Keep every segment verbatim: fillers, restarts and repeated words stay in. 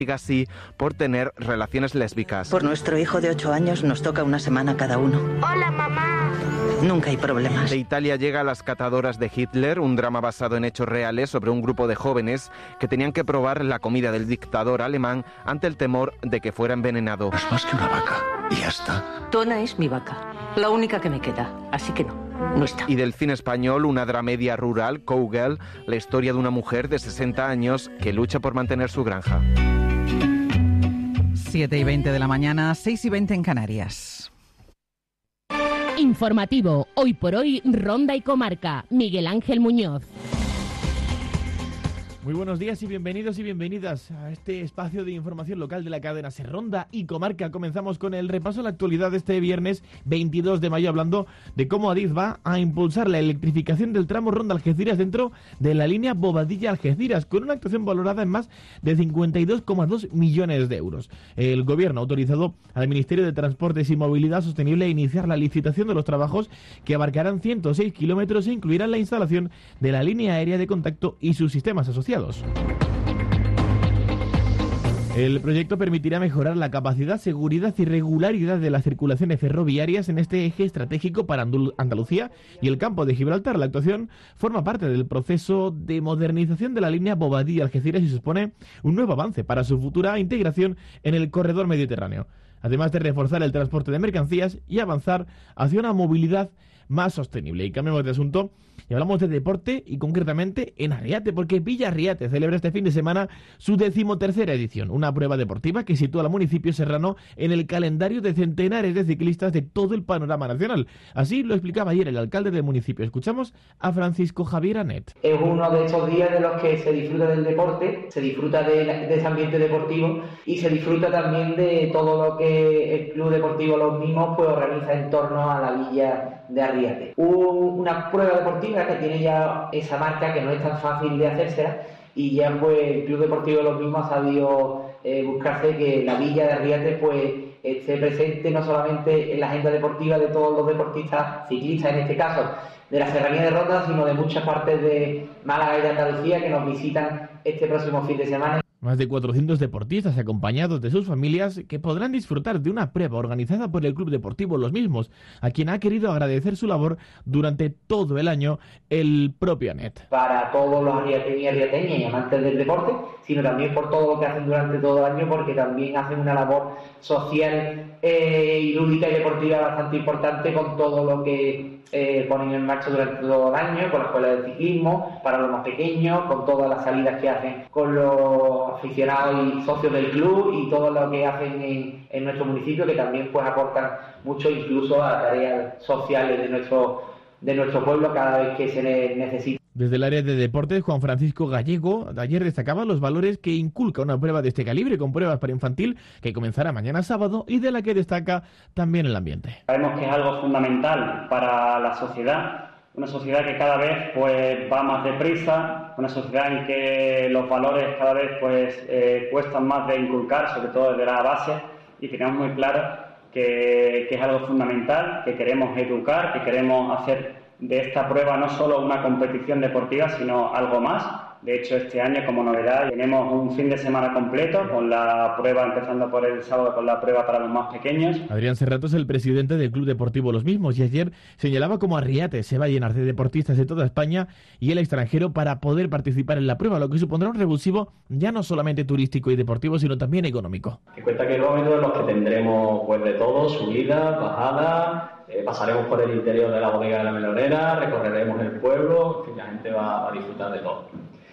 así por tener relaciones lésbicas. Por nuestro hijo de ocho años nos toca una semana cada uno. Hola, mamá. Nunca hay problemas. De Italia llega Las catadoras de Hitler, un drama basado en hechos reales sobre un grupo de jóvenes que tenían que probar la comida del dictador alemán ante el temor de que fuera envenenado. No es más que una vaca, y ya está. Tona es mi vaca, la única que me queda, así que no, no está. Y del cine español, una dramedia rural, Cowgirl, la historia de una mujer de sesenta años que lucha por mantener su granja. siete y veinte de la mañana, seis y veinte en Canarias. Informativo, hoy por hoy, Ronda y Comarca. Miguel Ángel Muñoz. Muy buenos días y bienvenidos y bienvenidas a este espacio de información local de la cadena SER Ronda y Comarca. Comenzamos con el repaso a la actualidad de este viernes veintidós de mayo, hablando de cómo Adif va a impulsar la electrificación del tramo Ronda-Algeciras dentro de la línea Bobadilla-Algeciras, con una actuación valorada en más de cincuenta y dos coma dos millones de euros. El gobierno ha autorizado al Ministerio de Transportes y Movilidad Sostenible a iniciar la licitación de los trabajos que abarcarán ciento seis kilómetros e incluirán la instalación de la línea aérea de contacto y sus sistemas asociados. El proyecto permitirá mejorar la capacidad, seguridad y regularidad de las circulaciones ferroviarias en este eje estratégico para Andalucía y el campo de Gibraltar. La actuación forma parte del proceso de modernización de la línea Bobadilla-Algeciras y supone un nuevo avance para su futura integración en el corredor mediterráneo, además de reforzar el transporte de mercancías y avanzar hacia una movilidad más sostenible. Y cambiamos de asunto y hablamos de deporte y concretamente en Arriate, porque Villa Arriate celebra este fin de semana su decimotercera edición, una prueba deportiva que sitúa al municipio serrano en el calendario de centenares de ciclistas de todo el panorama nacional. Así lo explicaba ayer el alcalde del municipio. Escuchamos a Francisco Javier Anet. Es uno de esos días de los que se disfruta del deporte, se disfruta de, de ese ambiente deportivo y se disfruta también de todo lo que el Club Deportivo Los Mimos pues organiza en torno a la Villa de Arriate. Una prueba deportiva que tiene ya esa marca que no es tan fácil de hacérsela y ya pues el Club Deportivo Los Mimos ha sabido eh, buscarse que la Villa de Arriate pues esté presente no solamente en la agenda deportiva de todos los deportistas, ciclistas en este caso, de la Serranía de Ronda, sino de muchas partes de Málaga y de Andalucía que nos visitan este próximo fin de semana. Más de cuatrocientos deportistas acompañados de sus familias que podrán disfrutar de una prueba organizada por el Club Deportivo Los Mismos, a quien ha querido agradecer su labor durante todo el año el propio Anet. Para todos los arriateños y arriateñas y amantes del deporte, sino también por todo lo que hacen durante todo el año, porque también hacen una labor social eh, y lúdica y deportiva bastante importante con todo lo que eh, ponen en marcha durante todo el año, con la escuela de ciclismo, para los más pequeños, con todas las salidas que hacen con los aficionados y socios del club y todo lo que hacen en, en nuestro municipio, que también pues aportan mucho incluso a tareas sociales de nuestro, de nuestro pueblo cada vez que se necesita. Desde el área de deportes, Juan Francisco Gallego ayer destacaba los valores que inculca una prueba de este calibre, con pruebas para infantil que comenzará mañana sábado y de la que destaca también el ambiente. Sabemos que es algo fundamental para la sociedad, una sociedad que cada vez pues va más deprisa, una sociedad en que los valores cada vez pues eh, cuestan más de inculcar, sobre todo desde la base, y tenemos muy claro que, que es algo fundamental, que queremos educar, que queremos hacer de esta prueba no solo una competición deportiva, sino algo más. De hecho, este año, como novedad, tenemos un fin de semana completo con la prueba, empezando por el sábado con la prueba para los más pequeños. Adrián Serrato es el presidente del Club Deportivo Los Mismos y ayer señalaba cómo Arriate se va a llenar de deportistas de toda España y el extranjero para poder participar en la prueba, lo que supondrá un revulsivo ya no solamente turístico y deportivo, sino también económico. cincuenta kilómetros en los que tendremos pues de todo, subidas, bajadas. Eh, pasaremos por el interior de la bodega de la melonera, recorreremos el pueblo, que la gente va a disfrutar de todo.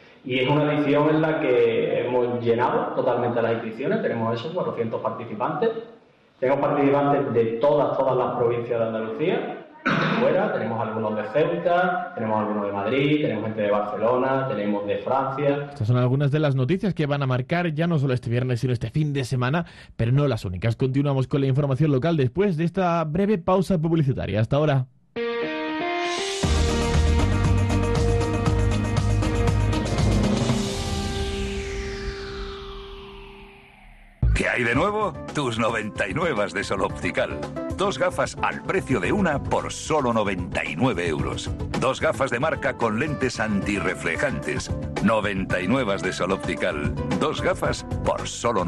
Y es una edición en la que hemos llenado totalmente las inscripciones, tenemos esos cuatrocientos participantes, tenemos participantes de todas, todas las provincias de Andalucía, fuera, tenemos algunos de Ceuta, tenemos algunos de Madrid, tenemos gente de Barcelona, tenemos de Francia. Estas son algunas de las noticias que van a marcar ya no solo este viernes, sino este fin de semana, pero no las únicas. Continuamos con la información local después de esta breve pausa publicitaria. Hasta ahora. ¿Qué hay de nuevo? Tus noventa y nueve de Sol Optical. Dos gafas al precio de una por solo noventa y nueve euros. Dos gafas de marca con lentes antirreflejantes. noventa y nueve de Sol Optical. Dos gafas por solo